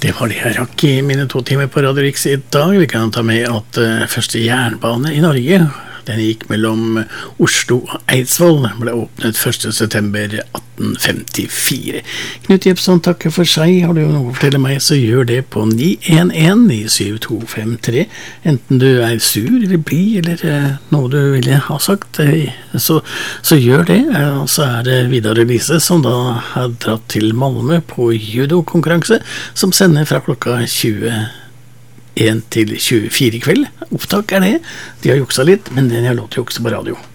Det var det jeg rakk I mine 2 timer på Radio Riks I dag. Vi kan ta med at første jernbane I Norge, den gikk mellom Oslo og Eidsvoll, ble åpnet 1. september 1854. Knut Jepsson takker for seg. Har du noe å fortelle meg, så gjør det på 911-97253. Enten du sur eller blid, eller noe du ville ha sagt, så gjør det. Og så det Vidar Elise, som da har dratt til Malmö på judokonkurranse, som sender fra klokka 1 til 24 kveld. Opptak det. De har juksa litt, men den har lov til å jukse på radio.